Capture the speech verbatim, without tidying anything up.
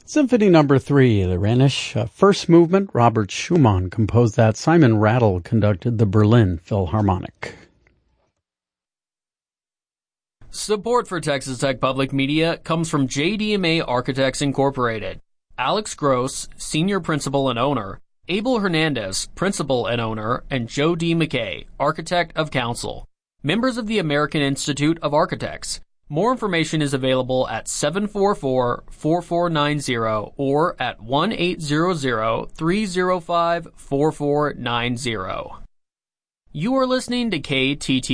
Symphony Number Three, the Rhenish uh, First Movement. Robert Schumann composed that. Simon Rattle conducted the Berlin Philharmonic. Support for Texas Tech Public Media comes from J D M A Architects Incorporated. Alex Gross, Senior Principal and Owner, Abel Hernandez, Principal and Owner, and Joe D. McKay, Architect of Council. Members of the American Institute of Architects. More information is available at seven four four, four four nine zero or at one eight hundred, three oh five, four four nine zero. You are listening to K T T